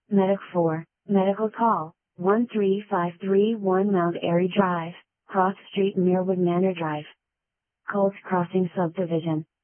Medic 4, medical call, 13531 Mount Airy Drive, Cross Street, Mirwood Manor Drive. Colts Crossing Subdivision.